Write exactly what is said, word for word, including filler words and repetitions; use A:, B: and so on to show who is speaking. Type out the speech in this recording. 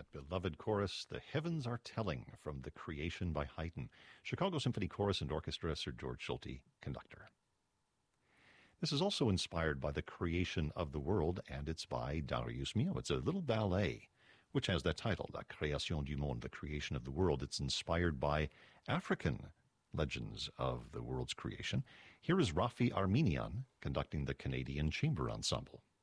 A: that beloved chorus, The Heavens Are Telling, from The Creation by Haydn. Chicago Symphony Chorus and Orchestra, Sir George Solti, conductor. This is also inspired by the creation of the world, and it's by Darius Milhaud. It's a little ballet, which has that title, La Création du Monde, the creation of the world. It's inspired by African legends of the world's creation. Here is Rafi Armenian conducting the Canadian Chamber Ensemble.